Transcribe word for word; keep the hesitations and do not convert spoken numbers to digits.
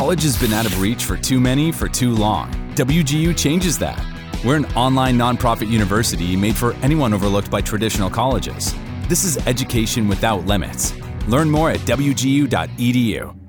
College has been out of reach for too many for too long. W G U changes that. We're an online nonprofit university made for anyone overlooked by traditional colleges. This is education without limits. Learn more at W G U dot E D U.